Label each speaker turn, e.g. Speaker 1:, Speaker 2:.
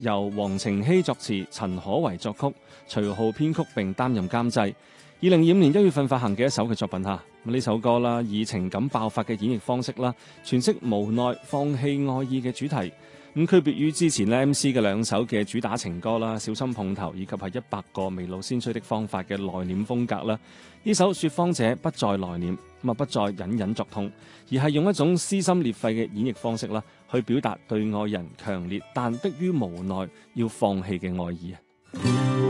Speaker 1: 由黃晴晞作詞，陳可為作曲，徐浩編曲並擔任監製。2025年1月份發行嘅一首嘅作品嚇，呢首歌啦，以情感爆發嘅演繹方式啦，詮釋無奈放棄愛意嘅主題。咁區別於之前咧 MC 嘅兩首嘅主打情歌啦，小心碰頭以及係100個未露先驅的方法嘅內斂風格啦，呢首說謊者不再內斂，不再隱隱作痛，而係用一種撕心裂肺嘅演繹方式啦，去表達對愛人強烈但迫於無奈要放棄嘅愛意。